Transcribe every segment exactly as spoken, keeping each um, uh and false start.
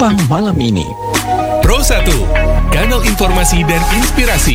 Kupang malam ini. Pro satu, kanal informasi dan inspirasi.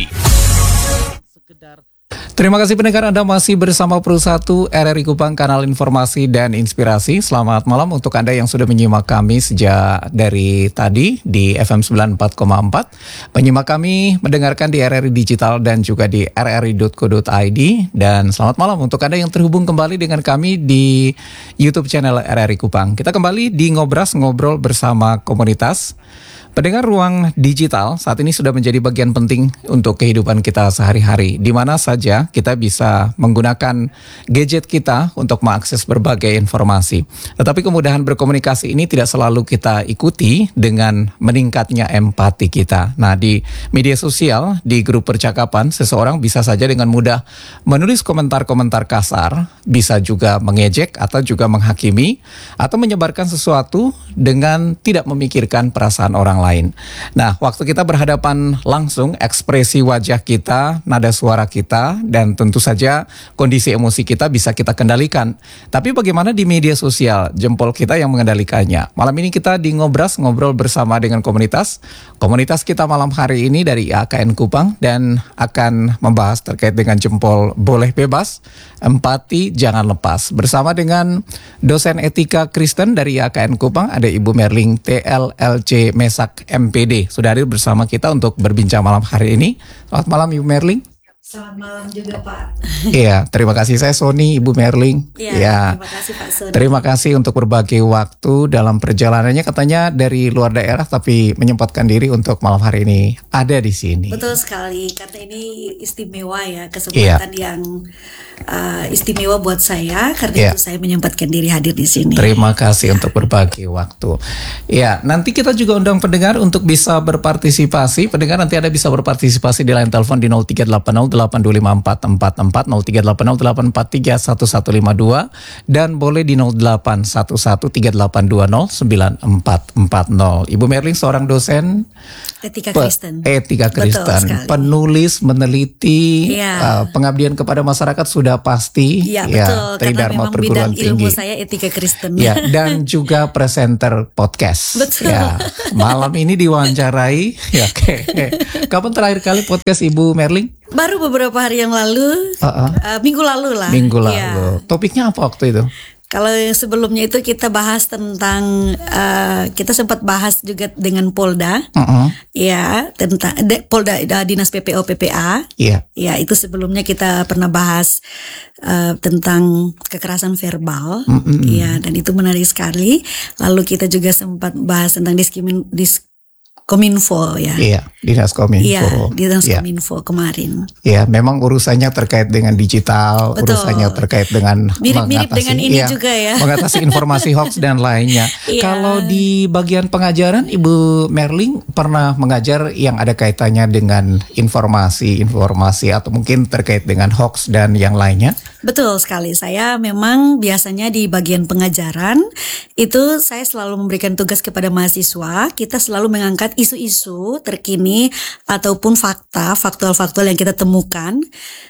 Terima kasih pendengar, Anda masih bersama Pro satu R R I Kupang, kanal informasi dan inspirasi. Selamat malam untuk Anda yang sudah menyimak kami sejak dari tadi di F M sembilan puluh empat koma empat. Menyimak kami, mendengarkan di R R I Digital dan juga di r r i dot co dot i d. Dan selamat malam untuk Anda yang terhubung kembali dengan kami di YouTube channel R R I Kupang. Kita kembali di Ngobras, ngobrol bersama komunitas. Pendengar, ruang digital saat ini sudah menjadi bagian penting untuk kehidupan kita sehari-hari. Di mana saja kita bisa menggunakan gadget kita untuk mengakses berbagai informasi. Tetapi kemudahan berkomunikasi ini tidak selalu kita ikuti dengan meningkatnya empati kita. Nah, di media sosial, di grup percakapan, seseorang bisa saja dengan mudah menulis komentar-komentar kasar, bisa juga mengejek atau juga menghakimi, atau menyebarkan sesuatu dengan tidak memikirkan perasaan orang lain. lain. Nah, waktu kita berhadapan langsung, ekspresi wajah kita, nada suara kita, dan tentu saja kondisi emosi kita bisa kita kendalikan. Tapi bagaimana di media sosial? Jempol kita yang mengendalikannya. Malam ini kita di Ngobras, ngobrol bersama dengan komunitas. Komunitas kita malam hari ini dari A K N Kupang dan akan membahas terkait dengan jempol boleh bebas, empati jangan lepas. Bersama dengan dosen etika Kristen dari A K N Kupang, ada Ibu Merling T L L C Mesak M P D sudah hadir bersama kita untuk berbincang malam hari ini. Selamat malam Ibu Merling. Selamat malam juga Pak. Iya, terima kasih. Saya Sony, Ibu Merling. Iya, ya. Terima kasih Pak Sony. Terima kasih untuk berbagi waktu dalam perjalanannya. Katanya dari luar daerah tapi menyempatkan diri untuk malam hari ini ada di sini. Betul sekali, karena ini istimewa ya, kesempatan iya. yang uh, istimewa buat saya. Karena iya. itu saya menyempatkan diri hadir di sini. Terima kasih untuk berbagi waktu. Ya, nanti kita juga undang pendengar untuk bisa berpartisipasi. Pendengar, nanti Anda bisa berpartisipasi di line telepon di nol tiga delapan nol delapan dua lima empat empat empat, nol tiga delapan nol delapan empat tiga satu satu lima dua, dan boleh di nol delapan satu satu tiga delapan dua nol sembilan empat empat nol. Ibu Merling seorang dosen Etika Kristen. Etika Kristen, penulis, meneliti, ya. uh, pengabdian kepada masyarakat sudah pasti. Ya, betul. Ya, Tridharma karena memang perguruan bidang ilmu tinggi. saya etika Kristen. Ya, dan juga presenter podcast. Betul. Ya, malam ini diwawancarai. Ya, oke. Okay. Kapan terakhir kali podcast Ibu Merling? Baru beberapa hari yang lalu, uh-uh. uh, minggu lalu lah. Minggu lalu. Ya. Topiknya apa waktu itu? Kalau yang sebelumnya itu kita bahas tentang uh, kita sempat bahas juga dengan Polda, uh-uh. ya tentang de, Polda uh, Dinas P P O P P A, yeah. ya itu sebelumnya kita pernah bahas uh, tentang kekerasan verbal, uh-uh. ya dan itu menarik sekali. Lalu kita juga sempat bahas tentang diskrimin dis Kominfo ya. Iya, Dinas Kominfo. Iya, Dinas ya. Kominfo kemarin. Iya, memang urusannya terkait dengan digital, betul. Urusannya terkait dengan mirip-mirip dengan ini ya, juga ya. mengatasi informasi hoax dan lainnya. Iya. Kalau di bagian pengajaran, Ibu Merling pernah mengajar yang ada kaitannya dengan informasi-informasi atau mungkin terkait dengan hoax dan yang lainnya? Betul sekali. Saya memang biasanya di bagian pengajaran itu saya selalu memberikan tugas kepada mahasiswa. Kita selalu mengangkat isu-isu terkini ataupun fakta, faktual-faktual yang kita temukan.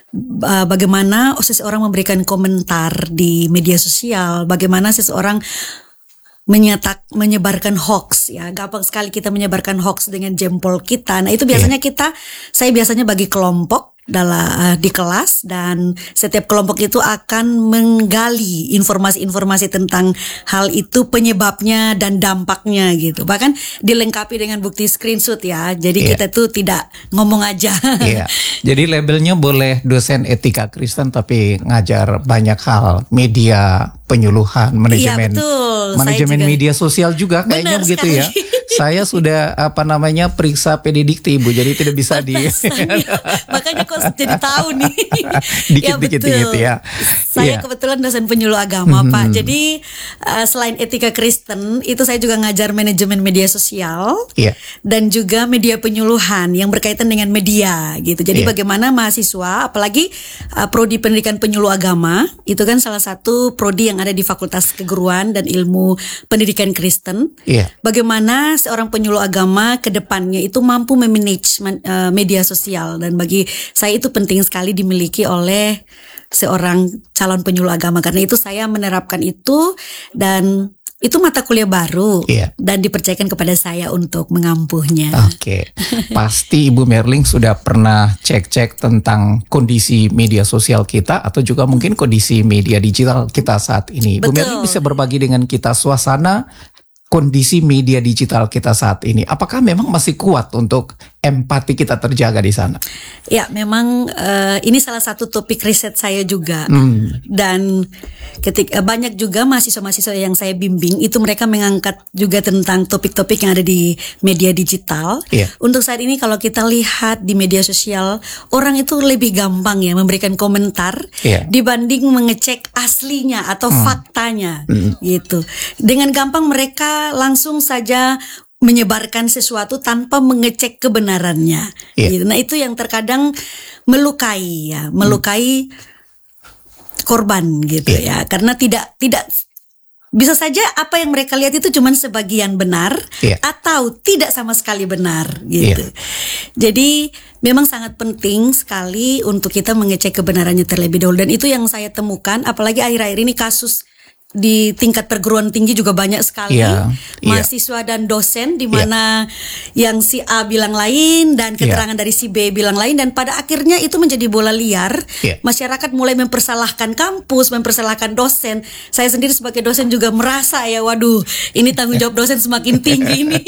Bagaimana seseorang memberikan komentar di media sosial, bagaimana seseorang menyetak menyebarkan hoax ya, gampang sekali kita menyebarkan hoax dengan jempol kita. Nah itu biasanya yeah. kita, saya biasanya bagi kelompok dalam uh, di kelas dan setiap kelompok itu akan menggali informasi-informasi tentang hal itu, penyebabnya dan dampaknya gitu. Bahkan dilengkapi dengan bukti screenshot ya. Jadi yeah. kita tuh tidak ngomong aja. Yeah. Jadi labelnya boleh dosen etika Kristen tapi ngajar banyak hal, media, penyuluhan, manajemen, iya, betul. manajemen juga, media sosial juga kayaknya begitu ya. Saya sudah apa namanya periksa P D Dikti Ibu, jadi tidak bisa di. Makanya kok jadi tahu nih. Dikit-dikit ya, gitu ya. Saya yeah. kebetulan dosen penyuluh agama mm-hmm. Pak. Jadi uh, selain etika Kristen, itu saya juga ngajar manajemen media sosial yeah. dan juga media penyuluhan yang berkaitan dengan media gitu. Jadi yeah. bagaimana mahasiswa, apalagi uh, prodi pendidikan penyuluh agama, itu kan salah satu prodi yang ada di Fakultas Keguruan dan Ilmu Pendidikan Kristen. Yeah. Bagaimana seorang penyuluh agama ke depannya itu mampu memanage uh, media sosial, dan bagi saya itu penting sekali dimiliki oleh seorang calon penyuluh agama. Karena itu saya menerapkan itu, dan itu mata kuliah baru Iya. dan dipercayakan kepada saya untuk mengampuhnya. Oke, pasti Ibu Merling sudah pernah cek-cek tentang kondisi media sosial kita atau juga mungkin kondisi media digital kita saat ini. Ibu Betul. Merling bisa berbagi dengan kita suasana kondisi media digital kita saat ini. Apakah memang masih kuat untuk empati kita terjaga di sana? Ya, memang eh, ini salah satu topik riset saya juga. Hmm. Dan ketika banyak juga mahasiswa-mahasiswa yang saya bimbing itu mereka mengangkat juga tentang topik-topik yang ada di media digital. Iya. Untuk saat ini kalau kita lihat di media sosial, orang itu lebih gampang ya memberikan komentar Iya. dibanding mengecek aslinya atau faktanya gitu. Dengan gampang mereka langsung saja menyebarkan sesuatu tanpa mengecek kebenarannya. Iya. Gitu. Nah, itu yang terkadang melukai ya, melukai korban gitu Iya. ya. Karena tidak tidak bisa saja apa yang mereka lihat itu cuma sebagian benar Iya. atau tidak sama sekali benar gitu. Iya. Jadi memang sangat penting sekali untuk kita mengecek kebenarannya terlebih dahulu, dan itu yang saya temukan apalagi akhir-akhir ini kasus di tingkat perguruan tinggi juga banyak sekali Iya, iya. mahasiswa dan dosen di mana yang si A bilang lain dan keterangan dari si B bilang lain, dan pada akhirnya itu menjadi bola liar. Iya. Masyarakat mulai mempersalahkan kampus, mempersalahkan dosen. Saya sendiri sebagai dosen juga merasa ya, waduh, ini tanggung jawab dosen semakin tinggi nih.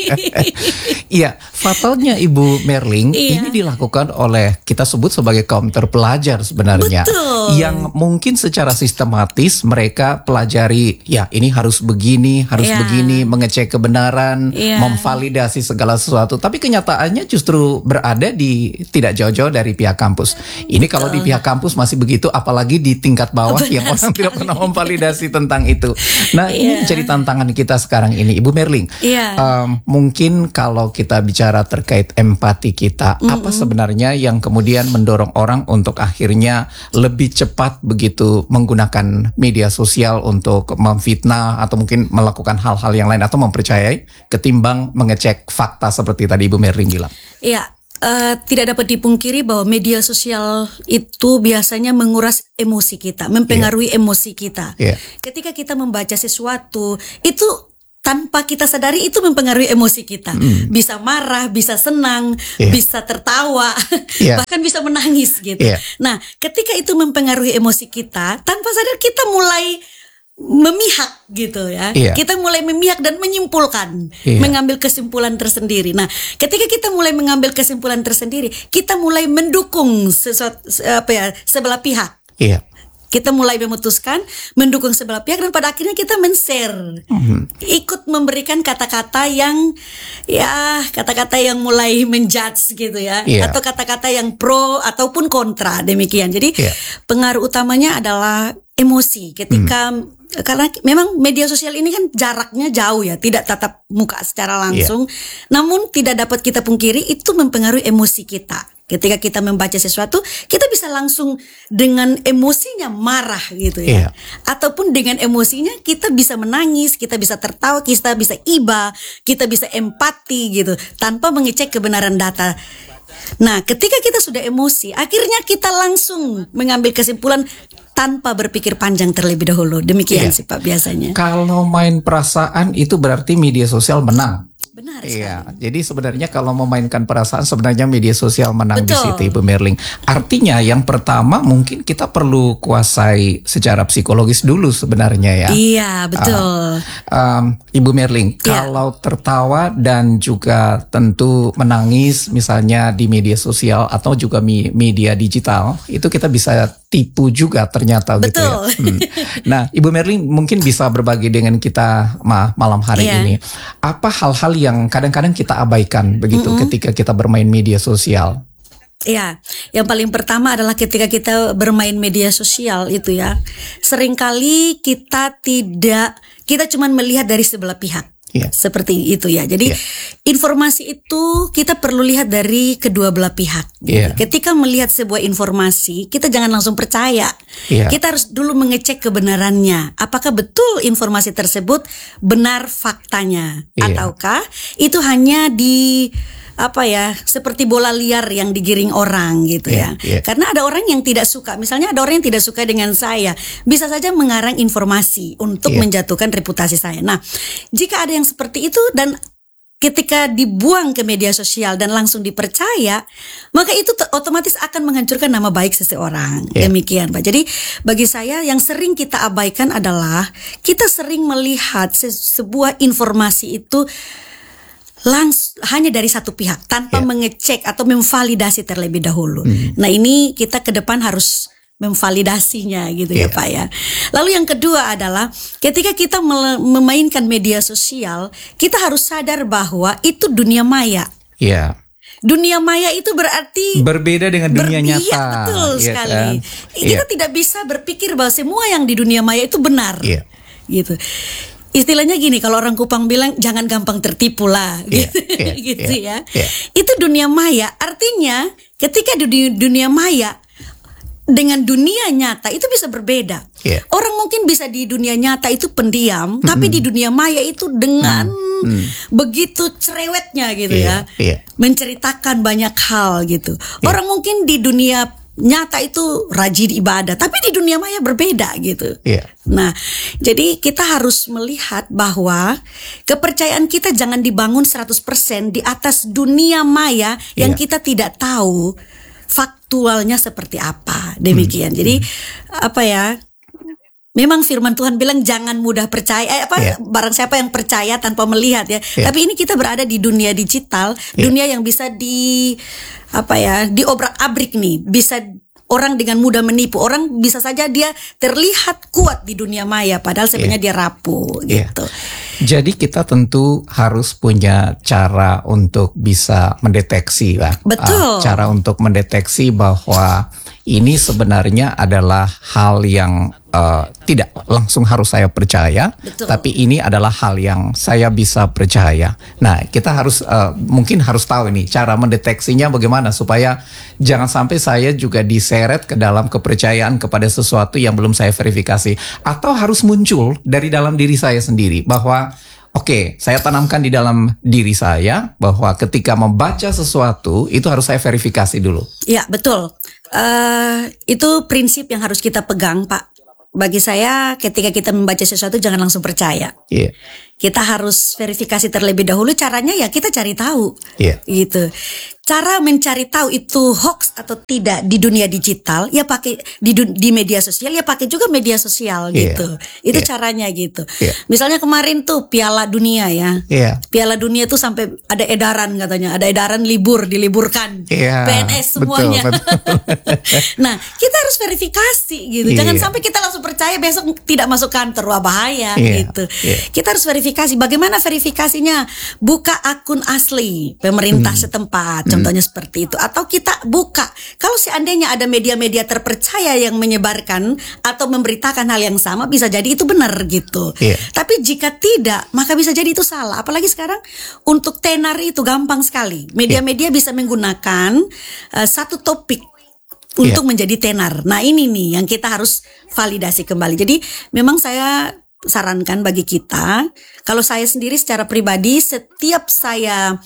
Iya, fatalnya Ibu Merling Iya. ini dilakukan oleh kita sebut sebagai kaum terpelajar sebenarnya. Betul. Yang mungkin secara sistematis mereka pelajari, ya ini harus begini, harus Iya. begini, mengecek kebenaran, Iya. memvalidasi segala sesuatu. Tapi kenyataannya justru berada di tidak jauh-jauh dari pihak kampus. Ini kalau di pihak kampus masih begitu, apalagi di tingkat bawah Benar yang orang tidak sekali. pernah memvalidasi tentang itu. Nah, ini Iya. jadi tantangan kita sekarang ini, Ibu Merling. Iya. Um, mungkin kalau kita bicara terkait empati kita, apa sebenarnya yang kemudian mendorong orang untuk akhirnya lebih cepat begitu menggunakan media sosial untuk memfitnah atau mungkin melakukan hal-hal yang lain atau mempercayai ketimbang mengecek fakta seperti tadi Ibu Merling bilang? Iya, eh, tidak dapat dipungkiri bahwa media sosial itu biasanya menguras emosi kita, mempengaruhi emosi kita. Iya. Ketika kita membaca sesuatu, itu tanpa kita sadari itu mempengaruhi emosi kita. Bisa marah, bisa senang, Iya. bisa tertawa, Iya. bahkan bisa menangis gitu. Iya. Nah, ketika itu mempengaruhi emosi kita, tanpa sadar kita mulai memihak gitu ya. Iya. Kita mulai memihak dan menyimpulkan, Iya. mengambil kesimpulan tersendiri. Nah, ketika kita mulai mengambil kesimpulan tersendiri, kita mulai mendukung sesuatu apa ya, sebelah pihak. Iya. Kita mulai memutuskan mendukung sebelah pihak dan pada akhirnya kita men-share. Ikut memberikan kata-kata yang ya kata-kata yang mulai menjudge gitu ya, Iya. atau kata-kata yang pro ataupun kontra demikian. Jadi Iya. pengaruh utamanya adalah emosi ketika karena memang media sosial ini kan jaraknya jauh ya, tidak tatap muka secara langsung. Namun tidak dapat kita pungkiri itu mempengaruhi emosi kita. Ketika kita membaca sesuatu, kita bisa langsung dengan emosinya marah gitu ya. Iya. Ataupun dengan emosinya kita bisa menangis, kita bisa tertawa, kita bisa iba, kita bisa empati gitu tanpa mengecek kebenaran data. Nah, ketika kita sudah emosi, akhirnya kita langsung mengambil kesimpulan tanpa berpikir panjang terlebih dahulu. Demikian Iya. sih Pak biasanya. Kalau main perasaan itu berarti media sosial menang. Benar sekali. Iya, jadi sebenarnya kalau memainkan perasaan sebenarnya media sosial menang di Betul. situ Ibu Merling. Artinya yang pertama mungkin kita perlu kuasai secara psikologis dulu sebenarnya ya. Iya, betul. Um, Ibu Merling, Iya. kalau tertawa dan juga tentu menangis misalnya di media sosial atau juga mi- media digital, itu kita bisa tipu juga ternyata gitu ya. Betul. Hmm. Nah, Ibu Merling mungkin bisa berbagi dengan kita ma- malam hari Iya. ini. Apa hal-hal yang kadang-kadang kita abaikan begitu ketika kita bermain media sosial? Ya, yang paling pertama adalah ketika kita bermain media sosial itu ya, seringkali kita tidak, kita cuma melihat dari sebelah pihak. Yeah. Seperti itu ya. Jadi Yeah. informasi itu kita perlu lihat dari kedua belah pihak. Gitu. Yeah. Ketika melihat sebuah informasi, kita jangan langsung percaya. Yeah. Kita harus dulu mengecek kebenarannya. Apakah betul informasi tersebut benar faktanya, Yeah. ataukah itu hanya di apa ya, seperti bola liar yang digiring orang gitu Yeah, ya. yeah. Karena ada orang yang tidak suka, misalnya ada orang yang tidak suka dengan saya, bisa saja mengarang informasi untuk Yeah. menjatuhkan reputasi saya. Nah, jika ada yang seperti itu dan ketika dibuang ke media sosial dan langsung dipercaya, maka itu te- otomatis akan menghancurkan nama baik seseorang. Yeah. Demikian, Pak. Jadi bagi saya yang sering kita abaikan adalah kita sering melihat se- sebuah informasi itu langsung hanya dari satu pihak tanpa Yeah. mengecek atau memvalidasi terlebih dahulu. Hmm. Nah, ini kita ke depan harus memvalidasinya gitu ya Yeah. Pak ya. Lalu yang kedua adalah ketika kita mele- memainkan media sosial, kita harus sadar bahwa itu dunia maya. Iya. Dunia maya itu berarti Berbeda dengan dunia Ber- iya, nyata. betul Iya sekali. kan? Kita Iya. tidak bisa berpikir bahwa semua yang di dunia maya itu benar. Iya. Gitu. Istilahnya gini, kalau orang Kupang bilang jangan gampang tertipu lah, Iya, gitu, iya, gitu iya, ya. iya. Itu dunia maya. Artinya ketika di dunia, dunia maya dengan dunia nyata itu bisa berbeda. Iya. Orang mungkin bisa di dunia nyata itu pendiam, tapi di dunia maya itu dengan begitu cerewetnya gitu Iya, ya, iya. menceritakan banyak hal gitu. Orang mungkin di dunia nyata itu rajin ibadah, tapi di dunia maya berbeda gitu. Iya. Nah, jadi kita harus melihat bahwa kepercayaan kita jangan dibangun seratus persen di atas dunia maya yang Iya. kita tidak tahu faktualnya seperti apa. Demikian. Jadi apa ya? Memang firman Tuhan bilang jangan mudah percaya, eh, apa Iya. barang siapa yang percaya tanpa melihat ya. Iya. Tapi ini kita berada di dunia digital, Iya. dunia yang bisa di apa ya, diobrak-abrik nih, bisa orang dengan mudah menipu. Orang bisa saja dia terlihat kuat di dunia maya padahal sebenarnya dia rapuh Iya. gitu. Jadi kita tentu harus punya cara untuk bisa mendeteksi, Pak. Betul. Ah, cara untuk mendeteksi bahwa ini sebenarnya adalah hal yang uh, tidak langsung harus saya percaya, Betul. tapi ini adalah hal yang saya bisa percaya. Nah, kita harus uh, mungkin harus tahu ini cara mendeteksinya bagaimana supaya jangan sampai saya juga diseret ke dalam kepercayaan kepada sesuatu yang belum saya verifikasi, atau harus muncul dari dalam diri saya sendiri bahwa oke, saya tanamkan di dalam diri saya bahwa ketika membaca sesuatu itu harus saya verifikasi dulu. Ya, betul. Eh, itu prinsip yang harus kita pegang, Pak. Bagi saya, ketika kita membaca sesuatu jangan langsung percaya. Iya. Kita harus verifikasi terlebih dahulu. Caranya ya kita cari tahu. Iya. Gitu. Cara mencari tahu itu hoax atau tidak di dunia digital, ya pakai di dun- di media sosial, ya pakai juga media sosial Iya. gitu. Itu Iya. caranya gitu. Iya. Misalnya kemarin tuh Piala Dunia ya. Iya. Piala Dunia tuh sampai ada edaran katanya, ada edaran libur, diliburkan. Iya, P N S semuanya. betul, betul. Nah, kita harus verifikasi gitu. Jangan Iya. sampai kita langsung percaya besok tidak masuk kantor, wah bahaya Iya, gitu. iya. Kita harus verifikasi. Bagaimana verifikasinya? Buka akun asli pemerintah Hmm. setempat, contohnya seperti itu. Atau kita buka. Kalau seandainya ada media-media terpercaya yang menyebarkan atau memberitakan hal yang sama, bisa jadi itu benar gitu. Iya. Tapi jika tidak, maka bisa jadi itu salah. Apalagi sekarang untuk tenar itu gampang sekali. Media-media bisa menggunakan uh, satu topik untuk Iya. menjadi tenar. Nah, ini nih yang kita harus validasi kembali. Jadi memang saya sarankan bagi kita, kalau saya sendiri secara pribadi setiap saya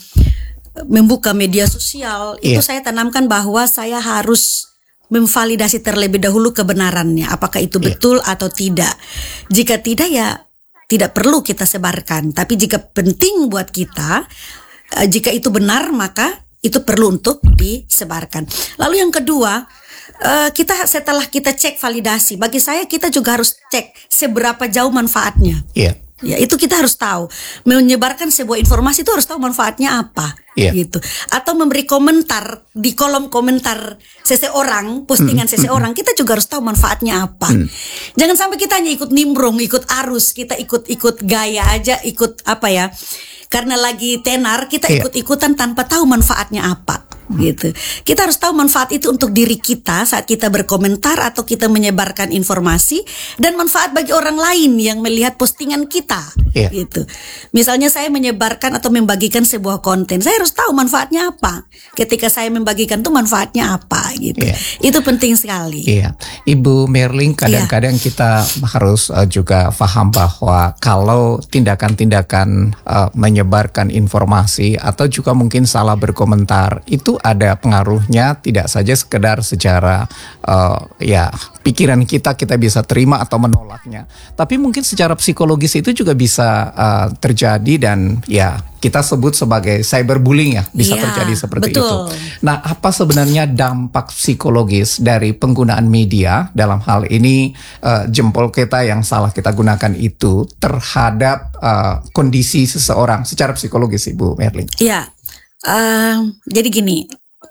membuka media sosial, Iya. itu saya tanamkan bahwa saya harus memvalidasi terlebih dahulu kebenarannya, apakah itu Iya. betul atau tidak. Jika tidak ya tidak perlu kita sebarkan, tapi jika penting buat kita, eh, jika itu benar maka itu perlu untuk disebarkan. Lalu yang kedua, eh, kita setelah kita cek validasi, bagi saya kita juga harus cek seberapa jauh manfaatnya. Iya. Ya, itu kita harus tahu. Menyebarkan sebuah informasi itu harus tahu manfaatnya apa, Iya. gitu. Atau memberi komentar di kolom komentar seseorang, postingan seseorang, kita juga harus tahu manfaatnya apa. Jangan sampai kita hanya ikut nimbrung, ikut arus, kita ikut-ikut gaya aja, ikut apa ya? Karena lagi tenar, kita Iya. ikut-ikutan tanpa tahu manfaatnya apa. gitu. Kita harus tahu manfaat itu untuk diri kita saat kita berkomentar atau kita menyebarkan informasi, dan manfaat bagi orang lain yang melihat postingan kita, yeah. gitu. Misalnya saya menyebarkan atau membagikan sebuah konten, saya harus tahu manfaatnya apa. Ketika saya membagikan tuh manfaatnya apa, gitu. Yeah. Itu penting sekali. Iya, Ibu Merling, kadang-kadang yeah. kita harus uh, juga paham bahwa kalau tindakan-tindakan uh, menyebarkan informasi atau juga mungkin salah berkomentar itu ada pengaruhnya, tidak saja sekedar secara uh, ya pikiran kita kita bisa terima atau menolaknya, tapi mungkin secara psikologis itu juga bisa uh, terjadi, dan ya kita sebut sebagai cyberbullying ya, bisa ya, terjadi seperti betul. itu. Nah, apa sebenarnya dampak psikologis dari penggunaan media dalam hal ini uh, jempol kita yang salah kita gunakan itu terhadap uh, kondisi seseorang secara psikologis, Ibu Merling? Iya, uh, jadi gini,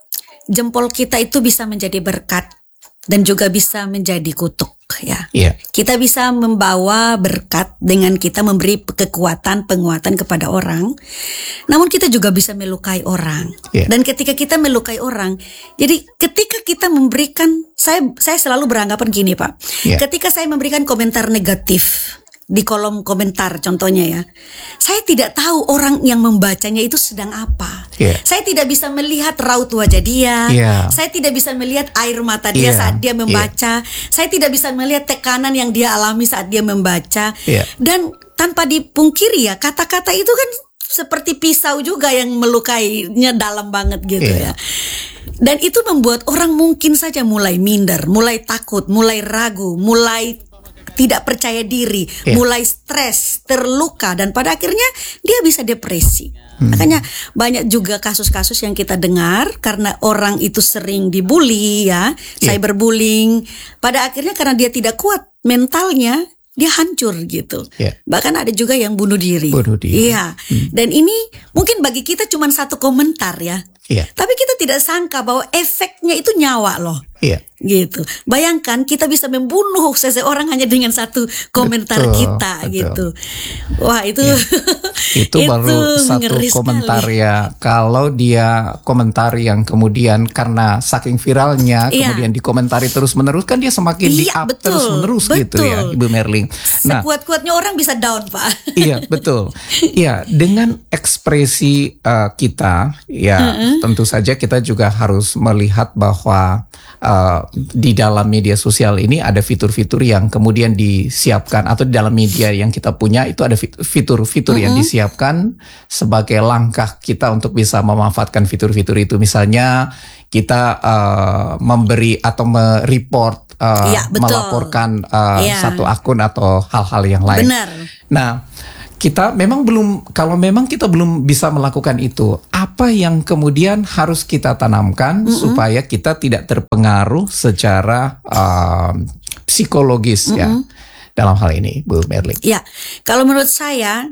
jempol kita itu bisa menjadi berkat dan juga bisa menjadi kutuk, ya. Yeah. Kita bisa membawa berkat dengan kita memberi kekuatan, penguatan kepada orang. Namun kita juga bisa melukai orang. Yeah. Dan ketika kita melukai orang, jadi ketika kita memberikan, saya saya selalu beranggapan gini, Pak. Yeah. Ketika saya memberikan komentar negatif di kolom komentar contohnya ya, saya tidak tahu orang yang membacanya itu sedang apa. Yeah. Saya tidak bisa melihat raut wajah dia. Yeah. Saya tidak bisa melihat air mata dia Yeah. saat dia membaca. Yeah. Saya tidak bisa melihat tekanan yang dia alami saat dia membaca. Yeah. Dan tanpa dipungkiri ya, kata-kata itu kan seperti pisau juga yang melukainya dalam banget gitu Yeah. ya. Dan itu membuat orang mungkin saja mulai minder, mulai takut, mulai ragu, mulai tidak percaya diri, yeah. mulai stres, terluka, dan pada akhirnya dia bisa depresi. Hmm. Makanya banyak juga kasus-kasus yang kita dengar karena orang itu sering dibully ya, yeah. cyberbullying. Pada akhirnya karena dia tidak kuat mentalnya, dia hancur gitu. Yeah. Bahkan ada juga yang bunuh diri. Bunuh diri. Iya. Hmm. Dan ini mungkin bagi kita cuma satu komentar ya. Yeah. Tapi kita tidak sangka bahwa efeknya itu nyawa loh. Iya. Gitu. Bayangkan kita bisa membunuh seseorang hanya dengan satu komentar betul, kita betul. Gitu. Wah, itu ya. itu, itu baru satu komentar sekali. Ya. Kalau dia komentar yang kemudian karena saking viralnya ya. Kemudian dikomentari terus-menerus, kan dia semakin ya, di-up terus-menerus gitu ya, Ibu Merling. Nah, sekuat-kuatnya orang bisa down, Pak. Iya, betul. Iya, dengan ekspresi uh, kita ya uh-uh. tentu saja kita juga harus melihat bahwa Uh, di dalam media sosial ini ada fitur-fitur yang kemudian disiapkan, atau di dalam media yang kita punya itu ada fitur-fitur mm-hmm. yang disiapkan sebagai langkah kita untuk bisa memanfaatkan fitur-fitur itu. Misalnya kita uh, memberi atau mereport, uh, ya, melaporkan uh, ya. satu akun atau hal-hal yang lain. Benar. Nah, kita memang belum, kalau memang kita belum bisa melakukan itu, apa yang kemudian harus kita tanamkan mm-hmm. supaya kita tidak terpengaruh secara uh, psikologis mm-hmm. ya dalam hal ini, Bu Merling? Ya, kalau menurut saya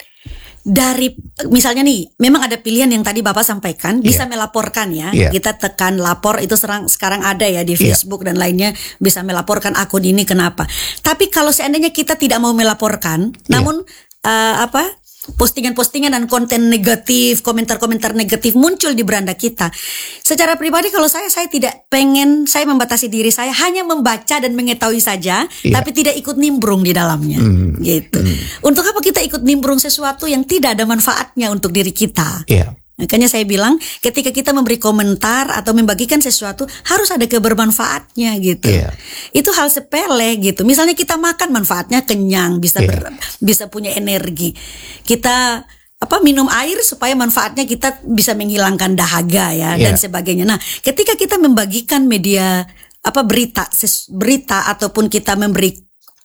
dari misalnya nih, memang ada pilihan yang tadi Bapak sampaikan, bisa yeah. melaporkan ya. Yeah. Kita tekan lapor, itu serang, sekarang ada ya di Facebook yeah. dan lainnya, bisa melaporkan akun ini kenapa. Tapi kalau seandainya kita tidak mau melaporkan, yeah. namun Uh, apa postingan-postingan dan konten negatif, komentar-komentar negatif muncul di beranda kita. Secara pribadi kalau saya, saya tidak pengen, saya membatasi diri saya hanya membaca dan mengetahui saja, yeah. tapi tidak ikut nimbrung di dalamnya, mm. gitu. Mm. Untuk apa kita ikut nimbrung sesuatu yang tidak ada manfaatnya untuk diri kita? Yeah. Makanya saya bilang ketika kita memberi komentar atau membagikan sesuatu harus ada kebermanfaatnya gitu. Yeah. Itu hal sepele gitu. Misalnya kita makan, manfaatnya kenyang, bisa yeah. ber, bisa punya energi. Kita apa minum air supaya manfaatnya kita bisa menghilangkan dahaga ya yeah. dan sebagainya. Nah, ketika kita membagikan media apa berita ses, berita ataupun kita memberi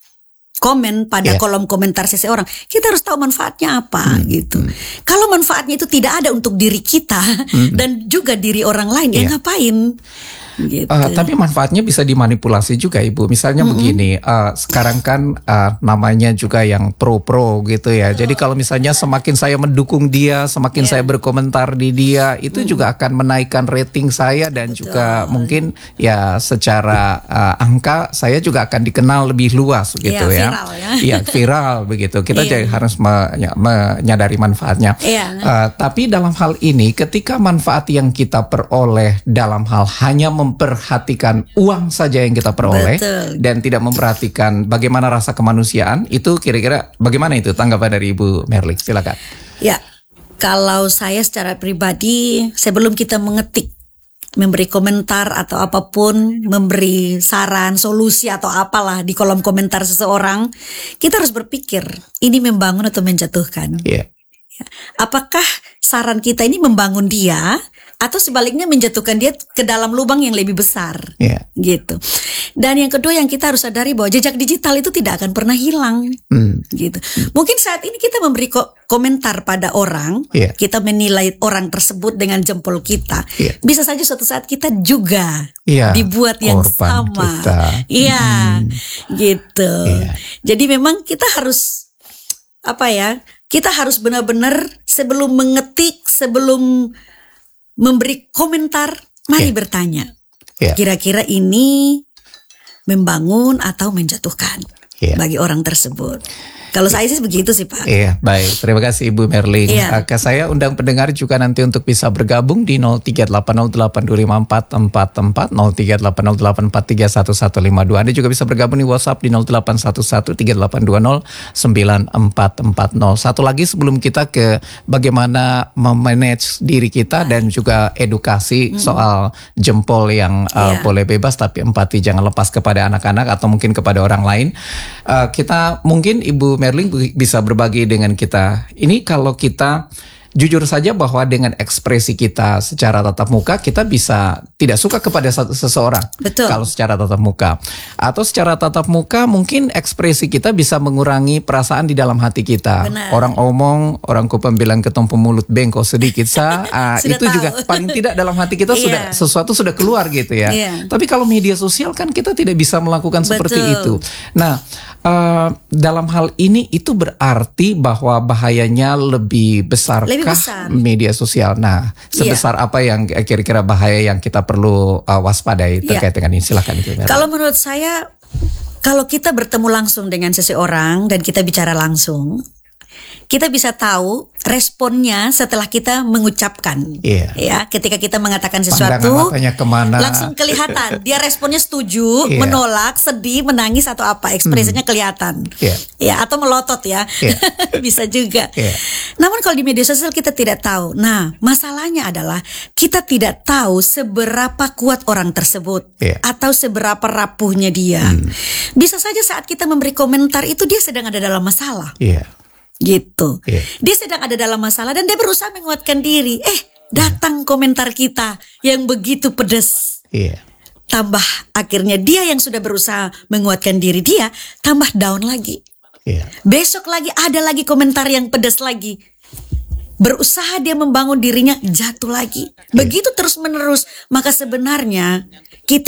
komen pada yeah. kolom komentar seseorang, kita harus tahu manfaatnya apa hmm. gitu. Hmm. Kalau manfaatnya itu tidak ada untuk diri kita hmm. dan juga diri orang lain, yeah. ya ngapain? Gitu. Uh, tapi manfaatnya bisa dimanipulasi juga Ibu. Misalnya mm-hmm. begini, uh, sekarang kan uh, namanya juga yang pro-pro gitu ya. Oh. Jadi kalau misalnya semakin saya mendukung dia, semakin yeah. saya berkomentar di dia, itu mm. juga akan menaikkan rating saya dan Betul. juga mungkin ya secara uh, angka saya juga akan dikenal lebih luas gitu yeah, ya. Viral ya. Iya viral begitu. Kita yeah. jadi harus me- menyadari manfaatnya. Yeah. Uh, tapi dalam hal ini, ketika manfaat yang kita peroleh dalam hal hanya memperhatikan uang saja yang kita peroleh Betul. dan tidak memperhatikan bagaimana rasa kemanusiaan, itu kira-kira bagaimana itu tanggapan dari Ibu Merling? Silakan. Ya, kalau saya secara pribadi sebelum kita mengetik, memberi komentar atau apapun, memberi saran, solusi atau apalah di kolom komentar seseorang, kita harus berpikir ini membangun atau menjatuhkan. Yeah. Apakah saran kita ini membangun dia atau sebaliknya menjatuhkan dia ke dalam lubang yang lebih besar, yeah. gitu. Dan yang kedua yang kita harus sadari bahwa jejak digital itu tidak akan pernah hilang, mm. gitu. Mungkin saat ini kita memberi ko- komentar pada orang, yeah. kita menilai orang tersebut dengan jempol kita, yeah. bisa saja suatu saat kita juga yeah. dibuat yang Korban sama, mm. iya, gitu. Yeah. Jadi memang kita harus apa ya? Kita harus benar-benar sebelum mengetik, sebelum memberi komentar, mari yeah. bertanya. Yeah. Kira-kira ini membangun atau menjatuhkan yeah. bagi orang tersebut. Kalau saya sih begitu sih Pak. Iya, baik. Terima kasih Ibu Merling. Iya. Uh, saya undang pendengar juga nanti untuk bisa bergabung di nol tiga delapan nol delapan dua lima empat empat empat, nol tiga delapan nol delapan empat tiga satu satu lima dua. Anda juga bisa bergabung di WhatsApp di nol delapan satu satu tiga delapan dua nol sembilan empat empat nol. Satu lagi sebelum kita ke bagaimana memanage diri kita dan juga edukasi mm-hmm. soal jempol yang uh, yeah. boleh bebas tapi empati jangan lepas kepada anak-anak atau mungkin kepada orang lain. Uh, kita mungkin Ibu Merling bisa berbagi dengan kita. Ini kalau kita jujur saja bahwa dengan ekspresi kita secara tatap muka, kita bisa tidak suka kepada seseorang. Betul. Kalau secara tatap muka. Atau secara tatap muka mungkin ekspresi kita bisa mengurangi perasaan di dalam hati kita. Benar. Orang omong, orang kupam bilang ketemu pemulut bengkok sedikit sa, uh, itu tahu. Juga paling tidak dalam hati kita sudah sesuatu sudah keluar gitu ya. Yeah. Tapi kalau media sosial kan kita tidak bisa melakukan Betul. seperti itu. Nah, uh, dalam hal ini itu berarti bahwa bahayanya lebih besar. Lebih besar. Media sosial. Nah, sebesar yeah. apa yang kira-kira bahaya yang kita perlu uh, waspadai terkait yeah. dengan ini? Silakan. Kalau menurut saya, kalau kita bertemu langsung dengan seseorang dan kita bicara langsung, kita bisa tahu responnya setelah kita mengucapkan. Yeah. Ya, ketika kita mengatakan sesuatu, kemana. langsung kelihatan dia responnya setuju, yeah. menolak, sedih, menangis atau apa, ekspresinya hmm. kelihatan. Yeah. Ya, atau melotot ya. Yeah. Bisa juga. Yeah. Namun kalau di media sosial kita tidak tahu. Nah, masalahnya adalah kita tidak tahu seberapa kuat orang tersebut yeah. atau seberapa rapuhnya dia. Hmm. Bisa saja saat kita memberi komentar itu dia sedang ada dalam masalah. Yeah. Gitu. Yeah. Dia sedang ada dalam masalah dan dia berusaha menguatkan diri. Eh, datang komentar kita yang begitu pedas. Yeah. Tambah akhirnya dia yang sudah berusaha menguatkan diri dia tambah down lagi. Yeah. Besok lagi ada lagi komentar yang pedas lagi. Berusaha dia membangun dirinya, jatuh lagi. Begitu terus menerus. Maka sebenarnya kita